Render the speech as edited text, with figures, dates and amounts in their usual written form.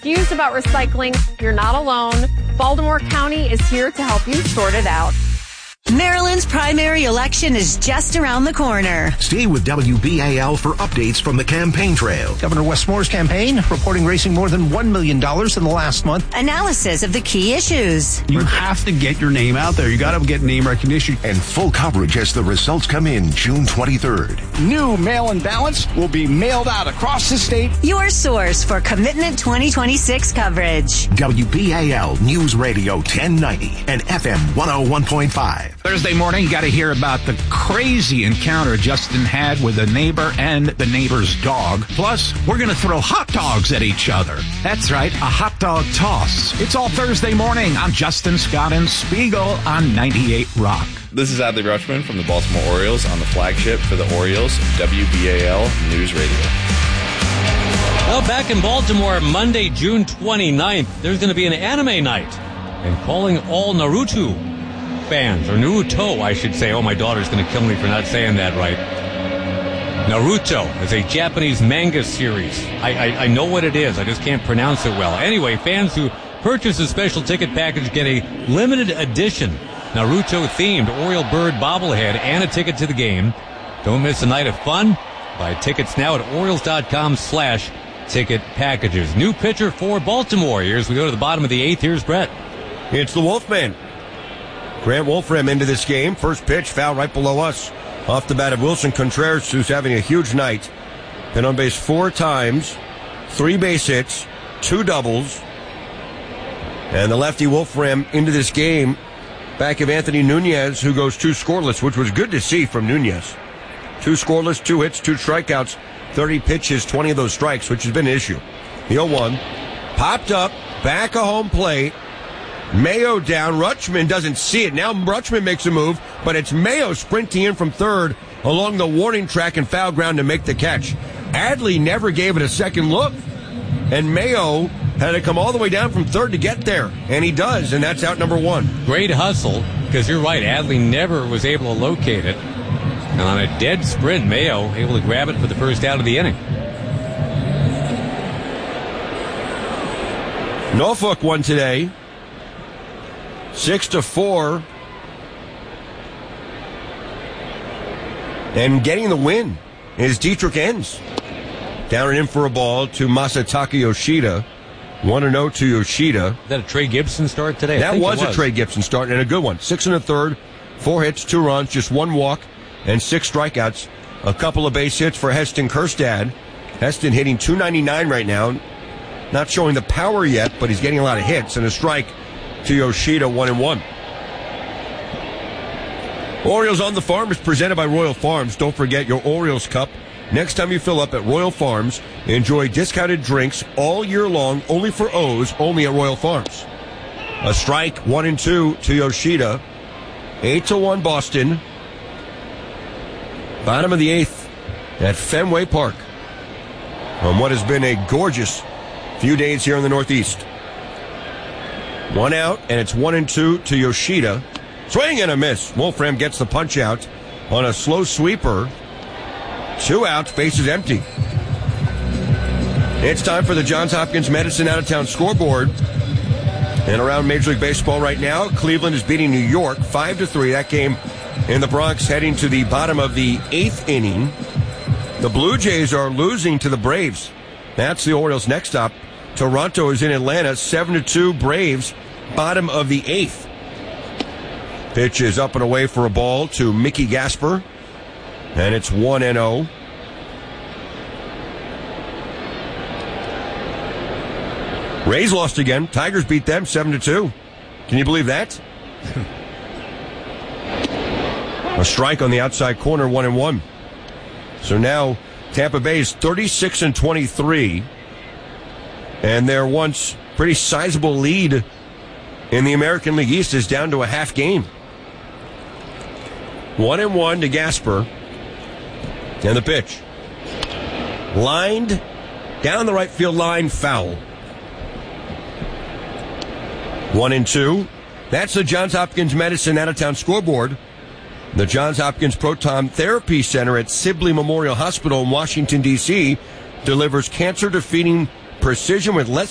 Confused about recycling? You're not alone. Baltimore County is here to help you sort it out. Maryland's primary election is just around the corner. Stay with WBAL for updates from the campaign trail. Governor Wes Moore's campaign reporting raising more than $1 million in the last month. Analysis of the key issues. You have to get your name out there. You got to get name recognition. And full coverage as the results come in June 23rd. New mail-in ballots will be mailed out across the state. Your source for Commitment 2026 coverage. WBAL News Radio 1090 and FM 101.5. Thursday morning, you got to hear about the crazy encounter Justin had with a neighbor and the neighbor's dog. Plus, we're going to throw hot dogs at each other. That's right, a hot dog toss. It's all Thursday morning. I'm Justin Scott and Spiegel on 98 Rock. This is Adley Rutschman from the Baltimore Orioles on the flagship for the Orioles, WBAL News Radio. Well, back in Baltimore, Monday, June 29th, there's going to be an anime night. And calling all Naruto fans, or Naruto, I should say. Oh, my daughter's going to kill me for not saying that right. Naruto is a Japanese manga series. I know what it is. I just can't pronounce it well. Anyway, fans who purchase a special ticket package get a limited edition Naruto-themed Oriole Bird bobblehead and a ticket to the game. Don't miss a night of fun. Buy tickets now at Orioles.com/ticket packages. New pitcher for Baltimore. Here as we go to the bottom of the eighth. Here's Brett. It's the Wolfman. Grant Wolfram into this game. First pitch, foul right below us. Off the bat of Wilson Contreras, who's having a huge night. Been on base 4 times, 3 base hits, 2 doubles. And the lefty Wolfram into this game. Back of Anthony Nunez, who goes 2 scoreless, which was good to see from Nunez. 2 scoreless, 2 hits, 2 strikeouts, 30 pitches, 20 of those strikes, which has been an issue. The 0-1. Popped up, back of home plate. Mayo down. Rutschman doesn't see it. Now Rutschman makes a move, but it's Mayo sprinting in from third along the warning track and foul ground to make the catch. Adley never gave it a second look, and Mayo had to come all the way down from third to get there, and he does, and that's out number 1. Great hustle, because you're right, Adley never was able to locate it. And on a dead sprint, Mayo able to grab it for the first out of the inning. Norfolk won today. 6-4. And getting the win is Dietrich Enns. Down and in for a ball to Masataka Yoshida. 1-0 to Yoshida. Is that a Trey Gibson start today? That was a Trey Gibson start, and a good one. 6 1/3, 4 hits, 2 runs, just 1 walk, and 6 strikeouts. A couple of base hits for Heston Kjerstad. Heston hitting .299 right now. Not showing the power yet, but he's getting a lot of hits, and a strike to Yoshida, 1-1. Orioles on the Farm is presented by Royal Farms. Don't forget your Orioles cup. Next time you fill up at Royal Farms, enjoy discounted drinks all year long, only for O's, only at Royal Farms. A strike, 1-2 to Yoshida. 8-1 Boston. Bottom of the 8th at Fenway Park. On what has been a gorgeous few days here in the Northeast. 1 out, and it's 1-2 to Yoshida. Swing and a miss. Wolfram gets the punch out on a slow sweeper. 2 outs, bases empty. It's time for the Johns Hopkins Medicine out-of-town scoreboard. And around Major League Baseball right now, Cleveland is beating New York 5-3. That game in the Bronx heading to the bottom of the 8th inning. The Blue Jays are losing to the Braves. That's the Orioles' next stop. Toronto is in Atlanta, 7-2 Braves, bottom of the 8th. Pitch is up and away for a ball to Mickey Gasper, and it's 1-0. Rays lost again. Tigers beat them 7-2. Can you believe that? A strike on the outside corner, 1-1. So now Tampa Bay is 36-23. And their once pretty sizable lead in the American League East is down to a half game. 1-1 to Gasper. And the pitch. Lined down the right field line, foul. 1-2. That's the Johns Hopkins Medicine out-of-town scoreboard. The Johns Hopkins Proton Therapy Center at Sibley Memorial Hospital in Washington, D.C. delivers cancer-defeating precision with less